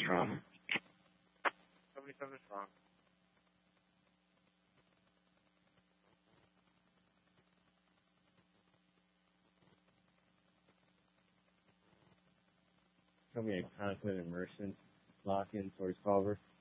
strong. 77 strong. Show me a constant immersion lock in towards Culver.